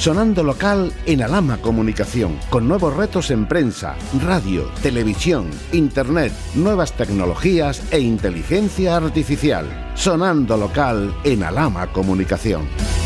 Sonando local en Alhama Comunicación, con nuevos retos en prensa, radio, televisión, internet, nuevas tecnologías e inteligencia artificial. Sonando local en Alhama Comunicación.